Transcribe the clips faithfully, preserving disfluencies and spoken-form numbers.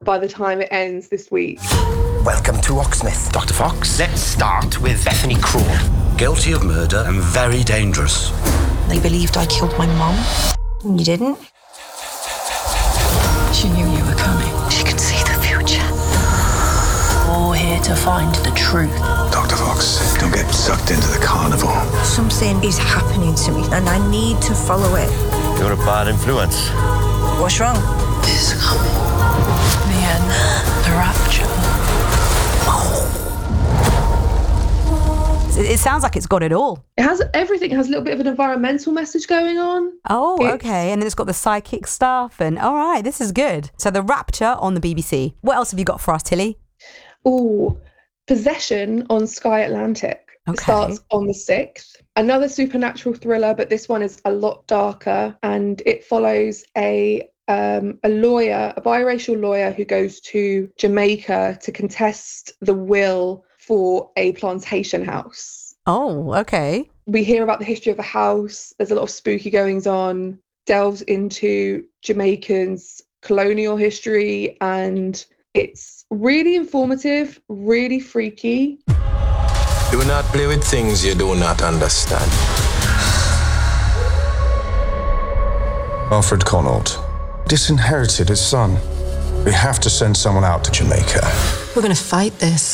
by the time it ends this week. Welcome to Oxmith. Doctor Fox, let's start with Bethany Cruel. Guilty of murder and very dangerous. They believed I killed my mum. You didn't? She knew you were coming. She could see the future. All here to find the truth. Doctor Fox, don't get sucked into the carnival. Something is happening to me, and I need to follow it. You're a bad influence. What's wrong? It's coming. The end. The rapture. It sounds like it's got it all. It has everything. It has a little bit of an environmental message going on. Oh, It's- okay. And then it's got the psychic stuff. And all right, this is good. So The Rapture on the B B C. What else have you got for us, Tilly? Ooh, Possession on Sky Atlantic. It Okay. starts on the sixth. Another supernatural thriller, but this one is a lot darker, and it follows a um, a lawyer, a biracial lawyer who goes to Jamaica to contest the will for a plantation house. Oh, okay. We hear about the history of the house. There's a lot of spooky goings on, delves into Jamaican's colonial history, and it's really informative, really freaky. Do not play with things you do not understand. Alfred Connaught disinherited his son. We have to send someone out to Jamaica. We're going to fight this.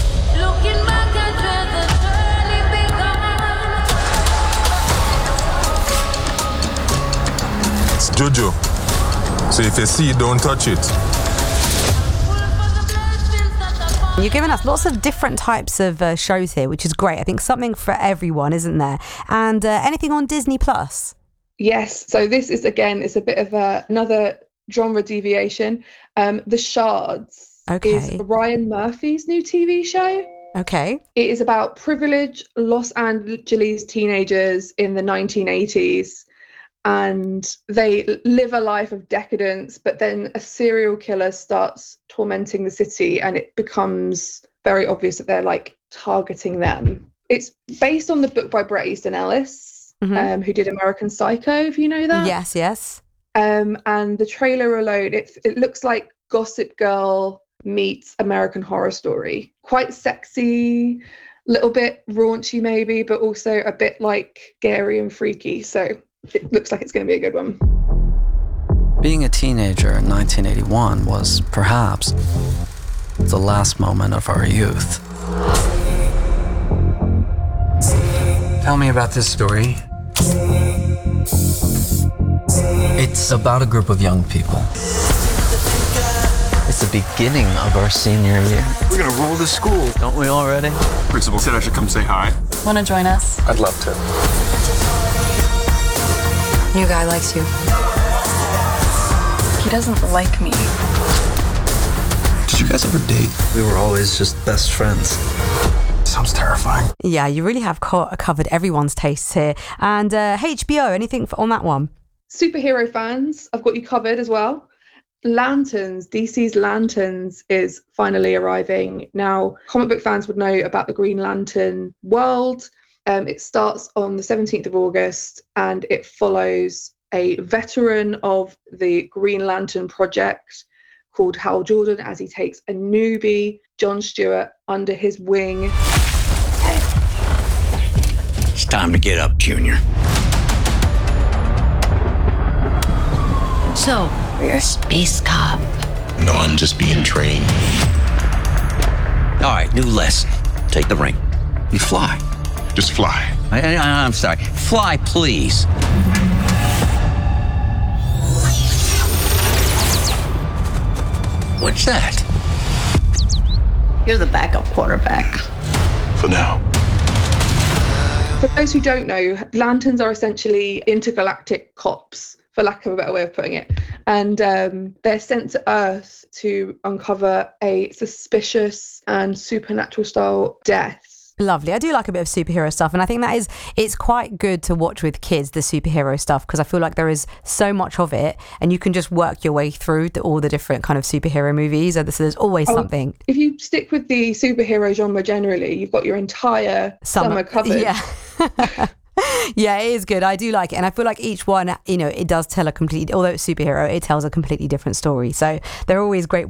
It's Jojo. So if you see it, don't touch it. You're giving us lots of different types of uh, shows here, which is great. I think something for everyone, isn't there? And uh, anything on Disney Plus? Yes, so this is, again, it's a bit of a, another genre deviation. Um, The Shards Okay. is Ryan Murphy's new T V show. Okay. It is about privileged Los Angeles teenagers in the nineteen eighties, and they live a life of decadence, but then a serial killer starts tormenting the city, and it becomes very obvious that they're like targeting them. It's based on the book by Bret Easton Ellis, Mhm. um, who did American Psycho, if you know that. Yes, yes. Um, and the trailer alone, it, it looks like Gossip Girl meets American Horror Story. Quite sexy, little bit raunchy maybe, but also a bit like scary and freaky. So it looks like it's going to be a good one. Being a teenager in nineteen eighty-one was perhaps the last moment of our youth. Tell me about this story. It's about a group of young people. It's the beginning of our senior year. We're gonna roll the school. Don't we already? Principal said I should come say hi. Want to join us? I'd love to. New guy likes you. He doesn't like me. Did you guys ever date? We were always just best friends. Sounds terrifying. Yeah, you really have co- covered everyone's tastes here. And uh, H B O, anything for, on that one? Superhero fans, I've got you covered as well. Lanterns, D C's Lanterns is finally arriving. Now, comic book fans would know about the Green Lantern world. Um, it starts on the seventeenth of August, and it follows a veteran of the Green Lantern project called Hal Jordan as he takes a newbie, John Stewart, under his wing. It's time to get up, Junior. So, you're a space cop. No, I'm just being trained. All right, new lesson. Take the ring. You fly. Just fly. I, I, I'm sorry. Fly, please. What's that? You're the backup quarterback. For now. For those who don't know, lanterns are essentially intergalactic cops, for lack of a better way of putting it. And um, they're sent to Earth to uncover a suspicious and supernatural style death. Lovely. I do like a bit of superhero stuff, and I think that is, it's quite good to watch with kids, the superhero stuff, because I feel like there is so much of it, and you can just work your way through the, all the different kind of superhero movies. So there's always Oh, something. If you stick with the superhero genre generally, you've got your entire summer, summer covered. Yeah. Yeah, it is good. I do like it. And I feel like each one, you know, it does tell a completely, although it's superhero, it tells a completely different story. So they're always great